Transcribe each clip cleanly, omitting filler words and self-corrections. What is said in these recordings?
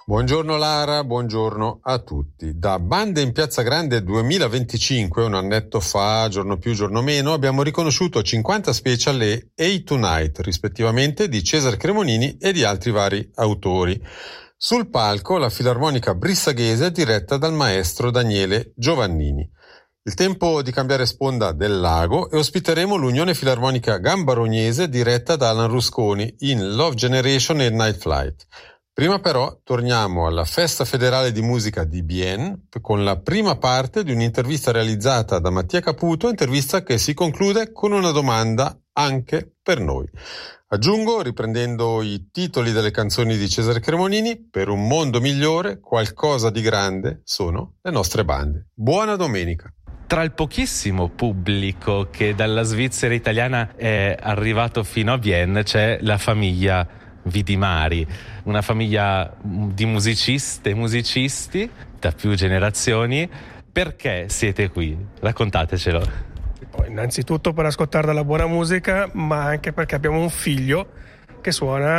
Buongiorno Lara, buongiorno a tutti. Da Bande in Piazza Grande 2025, un annetto fa, giorno più, giorno meno, abbiamo riconosciuto 50 special e A Tonight, rispettivamente di Cesare Cremonini e di altri vari autori. Sul palco la Filarmonica Brissaghese diretta dal maestro Daniele Giovannini. Il tempo di cambiare sponda del lago e ospiteremo l'Unione Filarmonica Gambarognese diretta da Alan Rusconi in Love Generation e Night Flight. Prima però torniamo alla Festa Federale di Musica di Bienne con la prima parte di un'intervista realizzata da Mattia Caputo, intervista che si conclude con una domanda anche per noi. Aggiungo, riprendendo i titoli delle canzoni di Cesare Cremonini, per un mondo migliore, qualcosa di grande sono le nostre bande. Buona domenica! Tra il pochissimo pubblico che dalla Svizzera italiana è arrivato fino a Bienne c'è la famiglia Vidimari, una famiglia di musiciste e musicisti da più generazioni. Perché siete qui? Raccontatecelo. Innanzitutto per ascoltare della buona musica, ma anche perché abbiamo un figlio che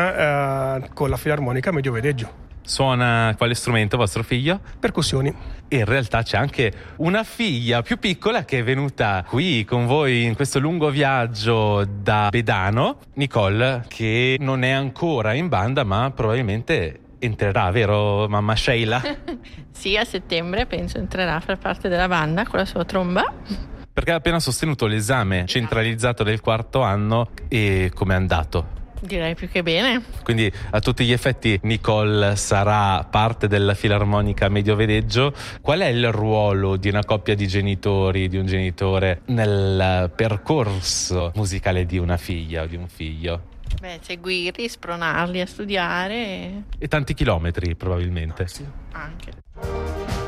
suona con la Filarmonica Mediovedeggio. Suona quale strumento vostro figlio? Percussioni. E in realtà c'è anche una figlia più piccola che è venuta qui con voi in questo lungo viaggio da Bedano, Nicole, che non è ancora in banda ma probabilmente entrerà, vero mamma Sheila? Sì, a settembre penso entrerà a far parte della banda con la sua tromba. Perché ha appena sostenuto l'esame centralizzato del quarto anno. E com'è andato? Direi più che bene. Quindi a tutti gli effetti Nicole sarà parte della Filarmonica Mediovedeggio. Qual è il ruolo di una coppia di genitori, di un genitore, nel percorso musicale di una figlia o di un figlio? Beh, seguirli, spronarli a studiare. E tanti chilometri probabilmente. Sì, anche.